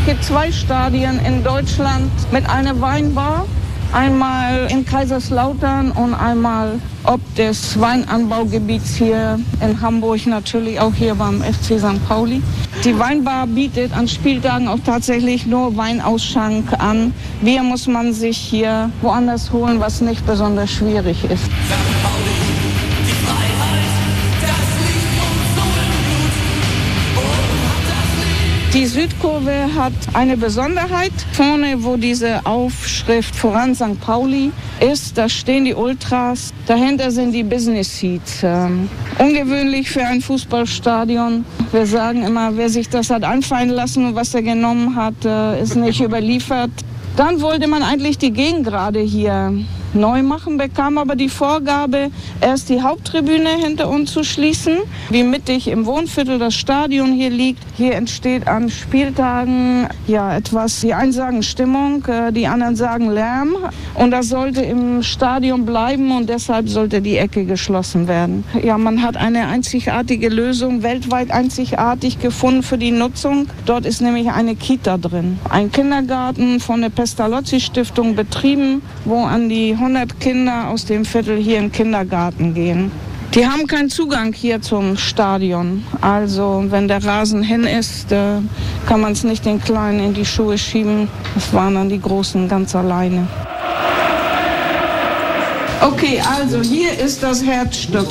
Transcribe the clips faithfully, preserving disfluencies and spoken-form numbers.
gibt zwei Stadien in Deutschland mit einer Weinbar. Einmal in Kaiserslautern und einmal ob des Weinanbaugebiets hier in Hamburg, natürlich auch hier beim F C Sankt Pauli. Die Weinbar bietet an Spieltagen auch tatsächlich nur Weinausschank an. Bier muss man sich hier woanders holen, was nicht besonders schwierig ist. Die Südkurve hat eine Besonderheit. Vorne, wo diese Aufschrift Voran Sankt Pauli ist, da stehen die Ultras. Dahinter sind die Business Seats. Ähm, ungewöhnlich für ein Fußballstadion. Wir sagen immer, wer sich das hat einfallen lassen und was er genommen hat, äh, ist nicht überliefert. Dann wollte man eigentlich die Gegengrade hier neu machen, bekam aber die Vorgabe, erst die Haupttribüne hinter uns zu schließen, wie mittig im Wohnviertel das Stadion hier liegt. Hier entsteht an Spieltagen ja etwas, die einen sagen Stimmung, die anderen sagen Lärm. Und das sollte im Stadion bleiben und deshalb sollte die Ecke geschlossen werden. Ja, man hat eine einzigartige Lösung, weltweit einzigartig gefunden für die Nutzung. Dort ist nämlich eine Kita drin. Ein Kindergarten von der Pestalozzi-Stiftung betrieben, wo an die hundert Kinder aus dem Viertel hier in den Kindergarten gehen. Die haben keinen Zugang hier zum Stadion. Also wenn der Rasen hin ist, äh, kann man es nicht den Kleinen in die Schuhe schieben. Das waren dann die Großen ganz alleine. Okay, also hier ist das Herzstück.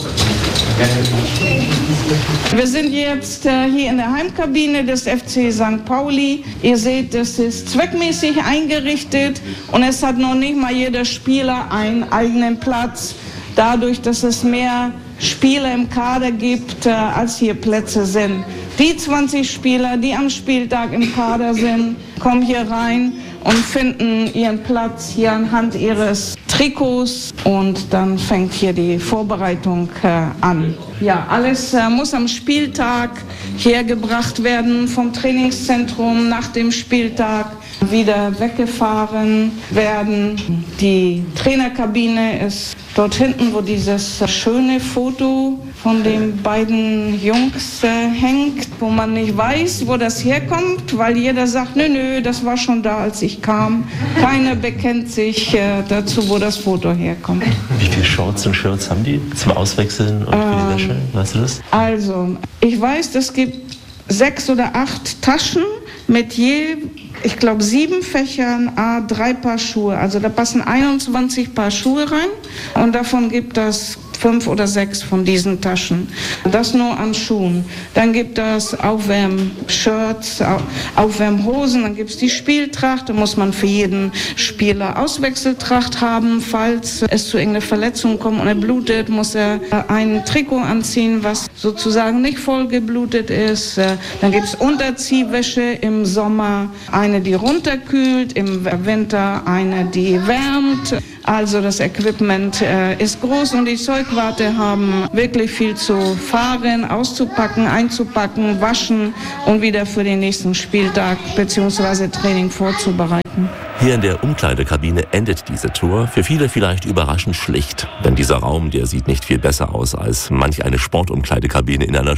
Wir sind jetzt äh, hier in der Heimkabine des F C Sankt Pauli. Ihr seht, es ist zweckmäßig eingerichtet und es hat noch nicht mal jeder Spieler einen eigenen Platz. Dadurch, dass es mehr Spieler im Kader gibt, äh, als hier Plätze sind. Die zwanzig Spieler, die am Spieltag im Kader sind, kommen hier rein und finden ihren Platz hier anhand ihres Trikots und dann fängt hier die Vorbereitung äh, an. Ja, alles äh, muss am Spieltag hergebracht werden, vom Trainingszentrum nach dem Spieltag wieder weggefahren werden. Die Trainerkabine ist dort hinten, wo dieses schöne Foto von den beiden Jungs äh, hängt, wo man nicht weiß, wo das herkommt, weil jeder sagt, nö, nö, das war schon da, als ich kam. Keiner bekennt sich äh, dazu, wo das Foto herkommt. Wie viele Shorts und Shirts haben die zum Auswechseln und für die Wäsche? Weißt du das? Also, ich weiß, es gibt sechs oder acht Taschen mit je, ich glaube, sieben Fächern, a drei Paar Schuhe. Also da passen einundzwanzig Paar Schuhe rein und davon gibt es fünf oder sechs von diesen Taschen. Das nur an Schuhen. Dann gibt es Aufwärmshirts, Aufwärmhosen, dann gibt es die Spieltracht. Da muss man für jeden Spieler Auswechseltracht haben. Falls es zu irgendeiner Verletzung kommt und er blutet, muss er ein Trikot anziehen, was sozusagen nicht voll geblutet ist. Dann gibt es Unterziehwäsche im Sommer, eine, die runterkühlt, im Winter eine, die wärmt. Also das Equipment äh, ist groß und die Zeugwarte haben wirklich viel zu fahren, auszupacken, einzupacken, waschen und wieder für den nächsten Spieltag bzw. Training vorzubereiten. Hier in der Umkleidekabine endet diese Tour. Für viele vielleicht überraschend schlicht, denn dieser Raum, der sieht nicht viel besser aus als manch eine Sportumkleidekabine in einer